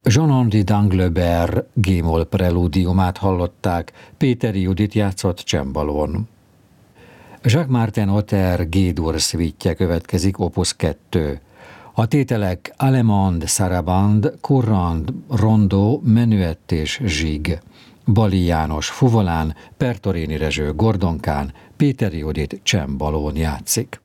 Jean-Henri d'Anglebert G-moll prelúdiumát hallották, Péteri Judit játszott csembalón. Jacques-Martin Otter G-dur szvítje következik, opus 2. A tételek Allemande, Sarabande, Courant, Rondó, Menuett és Zsig. Bali János fuvolán, Pertorini Rezső gordonkán, Péteri Judit csembalón játszik.